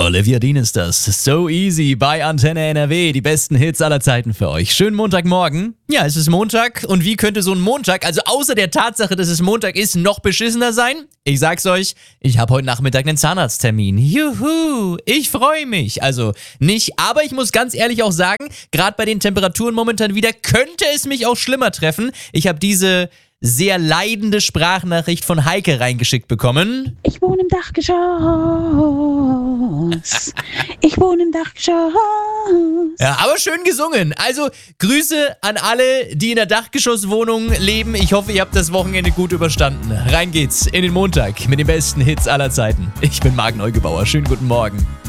Olivia Dean ist das. So Easy bei Antenne NRW. Die besten Hits aller Zeiten für euch. Schönen Montagmorgen. Ja, es ist Montag. Und wie könnte so ein Montag, also außer der Tatsache, dass es Montag ist, noch beschissener sein? Ich sag's euch, ich habe heute Nachmittag einen Zahnarzttermin. Juhu, ich freue mich. Also nicht, aber ich muss ganz ehrlich auch sagen, gerade bei den Temperaturen momentan wieder, könnte es mich auch schlimmer treffen. Ich habe diese sehr leidende Sprachnachricht von Heike reingeschickt bekommen. Ich wohne im Dachgeschoss. Ich wohne im Dachgeschoss. Ja, aber schön gesungen. Also Grüße an alle, die in der Dachgeschosswohnung leben. Ich hoffe, ihr habt das Wochenende gut überstanden. Rein geht's in den Montag mit den besten Hits aller Zeiten. Ich bin Marc Neugebauer. Schönen guten Morgen.